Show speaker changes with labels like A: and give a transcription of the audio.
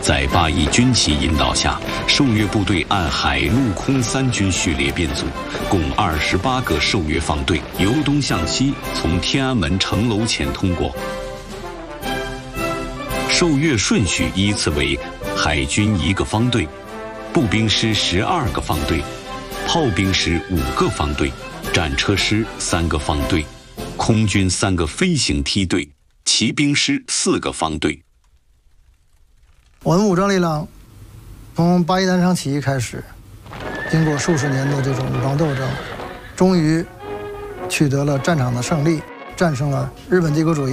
A: 在八一军旗引导下，受越部队按海陆空三军序列编组，共28个受越方队由东向西从天安门城楼前通过。受越顺序依次为海军1个方队，步兵师12个方队，炮兵师5个方队，战车师3个方队，空军3个飞行梯队，骑兵师4个方队。
B: 我们武装力量从八一南昌起义开始，经过数十年的这种武装斗争，终于取得了战场的胜利，战胜了日本帝国主义。